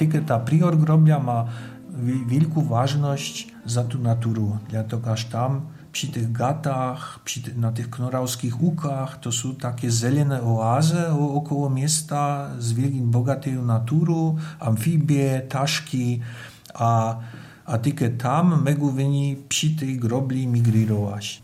tylko ta prior grobля ma wielką ważność za tu naturu. Dlatego aż tam przy tych gatach, na tych knorauskich łukach, to są takie zelene oazy około miasta z wielkim bogatą naturą, amfibie, ptaszki, a tylko tam mogą oni przy tej grobli migrirować.